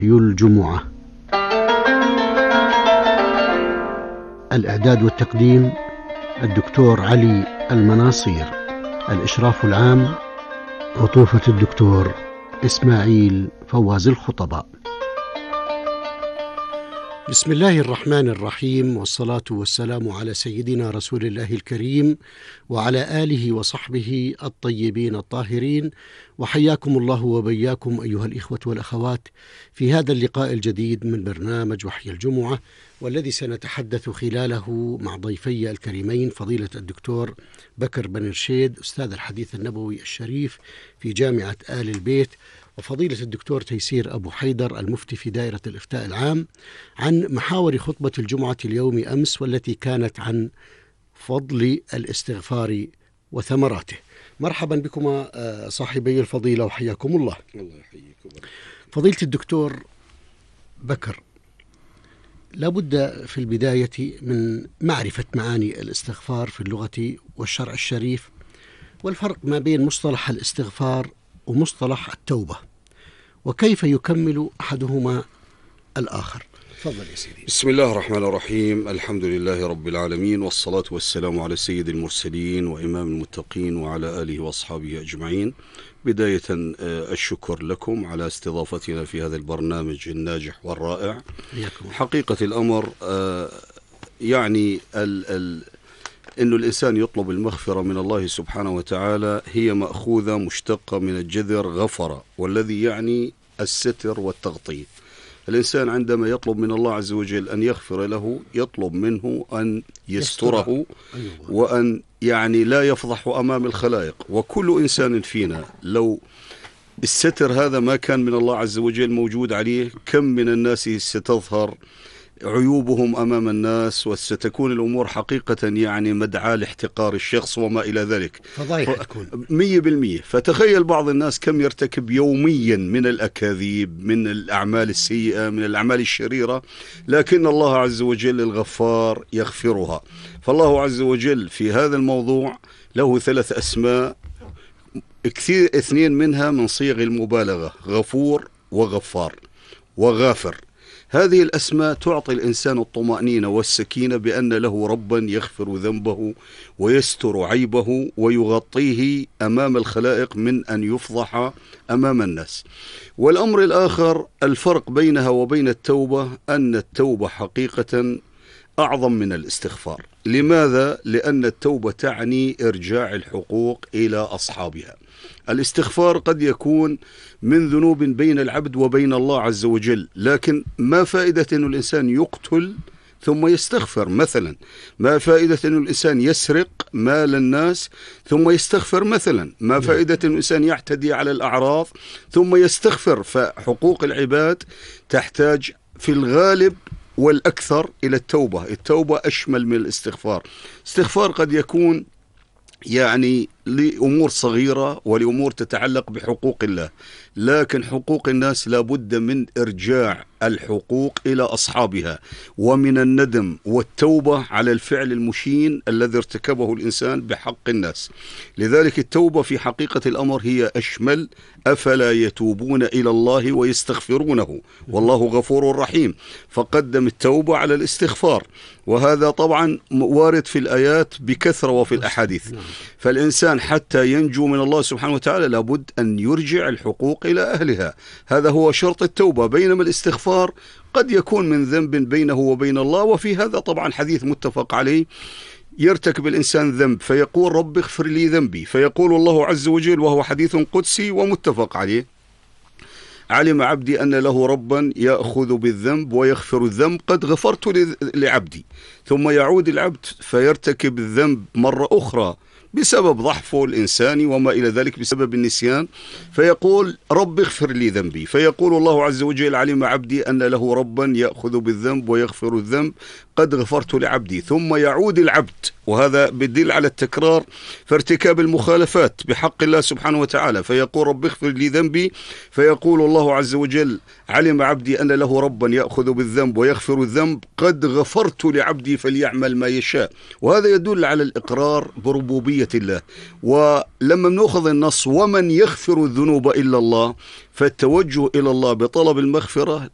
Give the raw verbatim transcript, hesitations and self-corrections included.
الجمعة. الإعداد والتقديم الدكتور علي المناصير. الإشراف العام عطوفة الدكتور إسماعيل فواز الخطباء. بسم الله الرحمن الرحيم، والصلاة والسلام على سيدنا رسول الله الكريم وعلى آله وصحبه الطيبين الطاهرين، وحياكم الله وبياكم أيها الإخوة والأخوات في هذا اللقاء الجديد من برنامج وحي الجمعة، والذي سنتحدث خلاله مع ضيفي الكريمين فضيلة الدكتور بكر بن رشيد أستاذ الحديث النبوي الشريف في جامعة آل البيت، وفضيلة الدكتور تيسير أبو حيدر المفتي في دائرة الإفتاء العام، عن محاور خطبة الجمعة اليوم أمس، والتي كانت عن فضل الاستغفار وثمراته. مرحبا بكما صاحبي الفضيلة وحياكم الله. الله يحييكم. فضيلة الدكتور بكر، لابد في البداية من معرفة معاني الاستغفار في اللغة والشرع الشريف، والفرق ما بين مصطلح الاستغفار ومصطلح التوبة، وكيف يكمل أحدهما الآخر. تفضل يا سيدي. بسم الله الرحمن الرحيم، الحمد لله رب العالمين، والصلاة والسلام على سيد المرسلين وإمام المتقين وعلى آله وأصحابه أجمعين. بداية الشكر لكم على استضافتنا في هذا البرنامج الناجح والرائع. حقيقة الأمر يعني ال ال إنه الإنسان يطلب المغفرة من الله سبحانه وتعالى هي مأخوذة مشتقة من الجذر غفر، والذي يعني الستر والتغطية. الإنسان عندما يطلب من الله عز وجل أن يغفر له يطلب منه أن يستره وأن يعني لا يفضح أمام الخلائق. وكل إنسان فينا لو الستر هذا ما كان من الله عز وجل موجود عليه، كم من الناس ستظهر عيوبهم أمام الناس، وستكون الأمور حقيقة يعني مدعاة لاحتقار الشخص وما إلى ذلك، فضايح تكون مية بالمية. فتخيل بعض الناس كم يرتكب يوميا من الأكاذيب، من الأعمال السيئة، من الأعمال الشريرة، لكن الله عز وجل الغفار يغفرها. فالله عز وجل في هذا الموضوع له ثلاث أسماء، كثير اثنين منها من صيغ المبالغة، غفور وغفار وغافر. هذه الأسماء تعطي الإنسان الطمأنينة والسكينة بأن له ربا يغفر ذنبه ويستر عيبه ويغطيه أمام الخلائق من أن يفضح أمام الناس. والأمر الآخر، الفرق بينها وبين التوبة، أن التوبة حقيقة أعظم من الاستغفار. لماذا؟ لأن التوبة تعني إرجاع الحقوق إلى أصحابها. الاستغفار قد يكون من ذنوب بين العبد وبين الله عز وجل، لكن ما فائدة أن الإنسان يقتل ثم يستغفر مثلا؟ ما فائدة أن الإنسان يسرق مال الناس ثم يستغفر مثلا؟ ما فائدة أن الإنسان يعتدي على الأعراض ثم يستغفر؟ فحقوق العباد تحتاج في الغالب والأكثر إلى التوبة. التوبة أشمل من الاستغفار. الاستغفار قد يكون يعني لأمور صغيرة ولأمور تتعلق بحقوق الله، لكن حقوق الناس لابد من إرجاع الحقوق إلى أصحابها، ومن الندم والتوبة على الفعل المشين الذي ارتكبه الإنسان بحق الناس. لذلك التوبة في حقيقة الأمر هي أشمل. أفلا يتوبون إلى الله ويستغفرونه والله غفور رحيم، فقدم التوبة على الاستغفار، وهذا طبعا وارد في الآيات بكثرة وفي الأحاديث. فالإنسان حتى ينجو من الله سبحانه وتعالى لابد أن يرجع الحقوق إلى أهلها، هذا هو شرط التوبة. بينما الاستغفار قد يكون من ذنب بينه وبين الله، وفي هذا طبعا حديث متفق عليه، يرتكب الإنسان ذنب فيقول رب اغفر لي ذنبي، فيقول الله عز وجل، وهو حديث قدسي ومتفق عليه، علم عبدي أن له ربا يأخذ بالذنب ويغفر الذنب، قد غفرت لعبدي. ثم يعود العبد فيرتكب الذنب مرة أخرى بسبب ضعفه الإنساني وما إلى ذلك، بسبب النسيان، فيقول رب اغفر لي ذنبي، فيقول الله عز وجل علم عبدي أن له ربا يأخذ بالذنب ويغفر الذنب، قد غفرت لعبدي. ثم يعود العبد، وهذا بدل على التكرار في ارتكاب المخالفات بحق الله سبحانه وتعالى، فيقول رب اغفر لي ذنبي، فيقول الله عز وجل علم عبدي أن له ربا يأخذ بالذنب ويغفر الذنب، قد غفرت لعبدي فليعمل ما يشاء. وهذا يدل على الإقرار بربوبية الله. ولما نأخذ النص ومن يغفر الذنوب إلا الله، فالتوجه إلى الله بطلب المغفرة